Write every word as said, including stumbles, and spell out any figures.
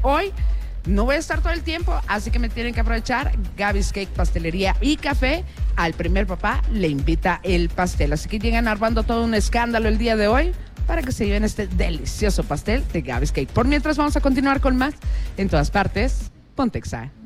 Hoy no voy a estar todo el tiempo, así que me tienen que aprovechar. Gaby's Cake, pastelería y café. Al primer papá le invita el pastel. Así que llegan armando todo un escándalo el día de hoy para que se lleven este delicioso pastel de Gaby's Cake. Por mientras vamos a continuar con más. En todas partes, Ponte Exa.